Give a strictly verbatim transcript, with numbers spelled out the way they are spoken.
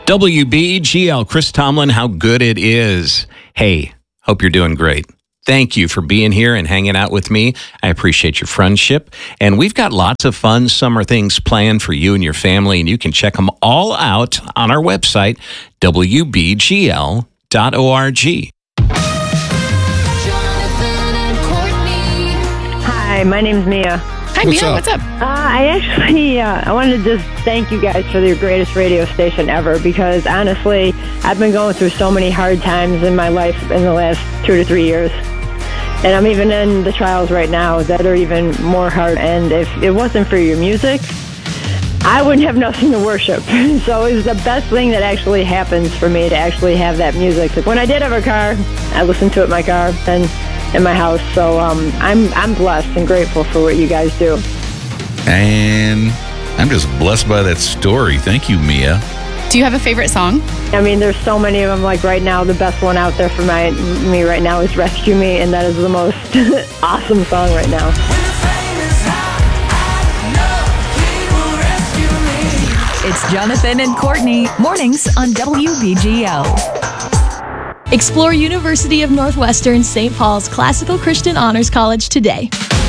W B G L, Chris Tomlin, how good it is. Hey, hope you're doing great. Thank you for being here and hanging out with me. I appreciate your friendship. And we've got lots of fun summer things planned for you and your family, and you can check them all out on our website, w b g l dot org. Hi, my name's Mia. Hi, What's Mia. up? What's up? Uh, I actually, uh, I wanted to just thank you guys for your greatest radio station ever, because honestly, I've been going through so many hard times in my life in the last two to three years. And I'm even in the trials right now that are even more hard. And if it wasn't for your music, I wouldn't have nothing to worship. So it was the best thing that actually happens for me to actually have that music. When I did have a car, I listened to it in my car and in my house. So um, I'm I'm blessed and grateful for what you guys do. And I'm just blessed by that story. Thank you, Mia. Do you have a favorite song? I mean, there's so many of them. Like right now, the best one out there for my me right now is "Rescue Me," and that is the most awesome song right now. It's Jonathan and Courtney, mornings on W B G L. Explore University of Northwestern Saint Paul's Classical Christian Honors College today.